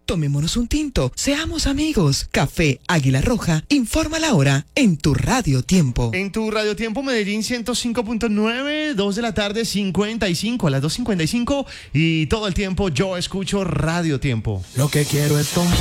Tomémonos un tinto, seamos amigos. Café Águila Roja, informa la hora en tu Radio Tiempo. En tu Radio Tiempo Medellín 105.9, 2 de la tarde 55, a las 2:55 y todo el tiempo yo escucho Radio Tiempo. Lo que quiero es tomar.